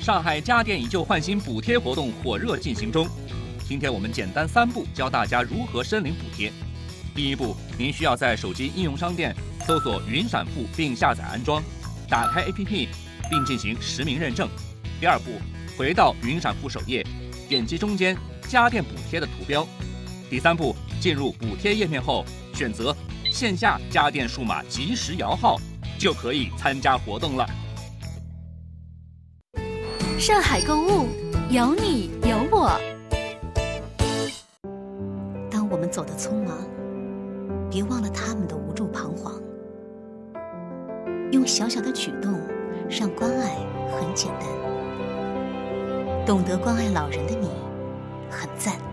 上海家电以旧换新补贴活动火热进行中。今天我们简单3步教大家如何申领补贴。第1步，您需要在手机应用商店搜索云闪付并下载安装，打开 APP 并进行实名认证。第2步，回到云闪付首页，点击中间家电补贴的图标。第3步，进入补贴页面后，选择线下家电数码即时摇号，就可以参加活动了。 上海购物，有你有我。 当我们走得匆忙，别忘了他们的无助彷徨。用小小的举动，让关爱很简单。懂得关爱老人的你，很赞。